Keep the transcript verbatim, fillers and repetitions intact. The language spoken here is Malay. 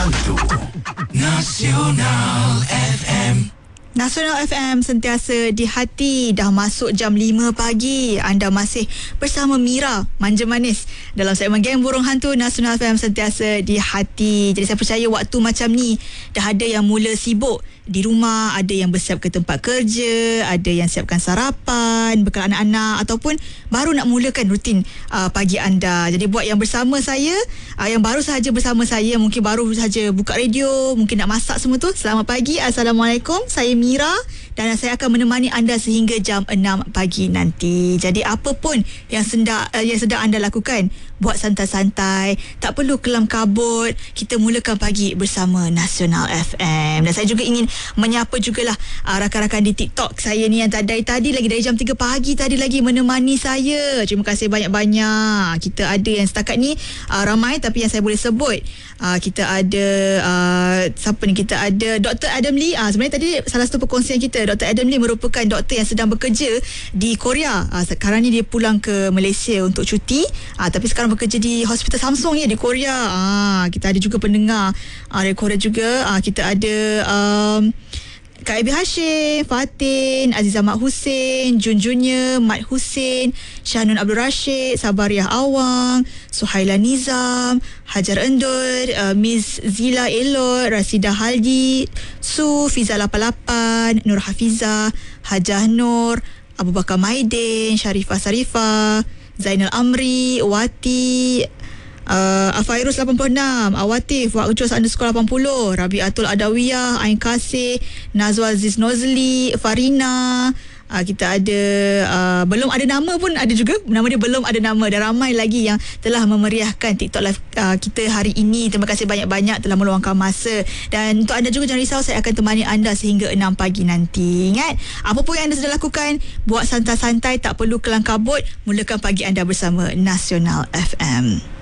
hantu Nasional F M. Nasional F M sentiasa di hati. Dah masuk jam lima pagi. Anda masih bersama Mira Manja Manis dalam segmen Geng Burung Hantu Nasional F M sentiasa di hati. Jadi saya percaya waktu macam ni dah ada yang mula sibuk di rumah, ada yang bersiap ke tempat kerja, ada yang siapkan sarapan, bekal anak-anak ataupun baru nak mulakan rutin uh, pagi anda. Jadi buat yang bersama saya, uh, yang baru sahaja bersama saya, mungkin baru sahaja buka radio, mungkin nak masak semua tu, selamat pagi, Assalamualaikum, saya Mira dan saya akan menemani anda sehingga jam enam pagi nanti. Jadi apa pun yang sedang, uh, yang sedang anda lakukan, buat santai-santai, tak perlu kelam kabut, kita mulakan pagi bersama Nasional F M. Dan saya juga ingin menyapa jugalah uh, rakan-rakan di TikTok saya ni yang tadi tadi lagi dari jam tiga pagi tadi lagi menemani saya. Terima kasih banyak-banyak. Kita ada yang setakat ni uh, ramai, tapi yang saya boleh sebut, uh, kita ada uh, siapa ni, kita ada Doktor Adam Lee. Uh, sebenarnya tadi salah satu perkongsian kita, Doktor Adam Lee merupakan doktor yang sedang bekerja di Korea. Uh, sekarang ni dia pulang ke Malaysia untuk cuti, uh, tapi sekarang bekerja di Hospital Samsung ya di Korea. Uh, kita ada juga pendengar uh, dari Korea juga. Uh, kita ada um, Kak Ebi Hashim, Fatin, Aziza Mat Hussein, Jun Junior, Mat Hussein, Syahnun Abdul Rashid, Sabariah Awang, Suhaila Nizam, Hajar Endur, uh, Miss Zila Elot, Rasida Haldi, Su, Fiza lapan lapan, Nur Hafiza, Hajah Nur, Abu Bakar Maidin, Sharifah Sarifah, Zainal Amri, Wati, Uh, Afairus lapan puluh enam, Awatif, Wak Ucus underscore lapan puluh, Rabiatul Adawiyah, Ain Kasih, Nazwa Aziz Nozli, Farina. Uh, kita ada uh, belum ada nama pun ada juga, nama dia belum ada nama, dan ramai lagi yang telah memeriahkan TikTok live uh, kita hari ini. Terima kasih banyak-banyak telah meluangkan masa, dan untuk anda juga jangan risau, saya akan temani anda sehingga enam pagi nanti. Ingat, apa pun yang anda sedang lakukan, buat santai-santai, tak perlu kelang kabut, mulakan pagi anda bersama Nasional F M.